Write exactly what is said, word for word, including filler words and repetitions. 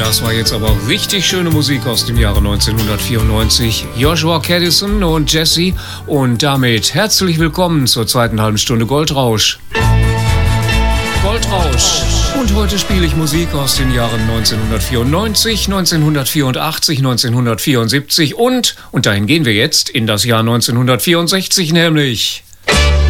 Das war jetzt aber richtig schöne Musik aus dem Jahre neunzehnhundertvierundneunzig. Joshua Kadison und Jesse. Und damit herzlich willkommen zur zweiten halben Stunde Goldrausch. Goldrausch. Und heute spiele ich Musik aus den Jahren neunzehnhundertvierundneunzig, neunzehnhundertvierundachtzig, neunzehnhundertvierundsiebzig und, und dahin gehen wir jetzt, in das Jahr neunzehnhundertvierundsechzig nämlich.